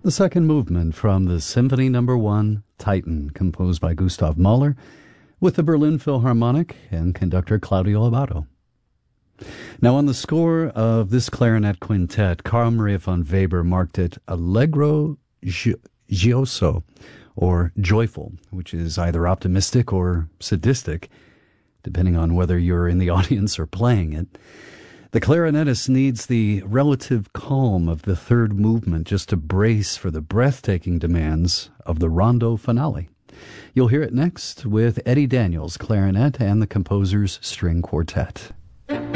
The second movement from the Symphony No. 1, Titan, composed by Gustav Mahler, with the Berlin Philharmonic and conductor Claudio Abbado. Now, on the score of this clarinet quintet, Carl Maria von Weber marked it Allegro Gioso, or joyful, which is either optimistic or sadistic, depending on whether you're in the audience or playing it. The clarinetist needs the relative calm of the third movement just to brace for the breathtaking demands of the rondo finale. You'll hear it next with Eddie Daniels, clarinet, and the composer's string quartet.